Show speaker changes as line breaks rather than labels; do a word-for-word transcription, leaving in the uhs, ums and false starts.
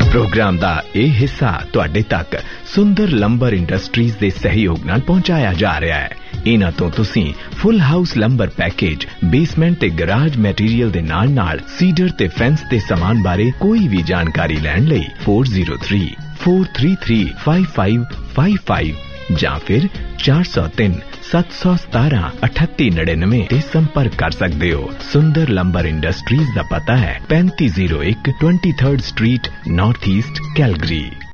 Programme दा यह हिस्सा तुहाडे तक सुंदर लंबर इंडस्ट्रीज दे सहयोग नाल पहुंचाया जा रहा है। इन्हां तो तुसीं full house lumbar package, basement ते गराज मैटीरियल दे नाल नाल सीडर ते फेंस दे सामान बारे कोई भी जानकारी लैण लई four zero three four three three five five five five ਜਾਂ ਫਿਰ चार सौ तीन सात सौ सतारह अठत्ती नड़िनवे ते संपर्क कर सकते हो। सुंदर लंबर इंडस्ट्रीज का पता है पैंती जीरो एक twenty third street, north east, Calgary.